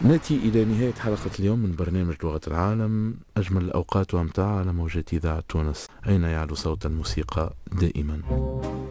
نأتي إلى نهاية حلقة اليوم من برنامج لغة العالم. أجمل الأوقات وأمتع على موجة إذاعة تونس، أين يعلو صوت الموسيقى دائما.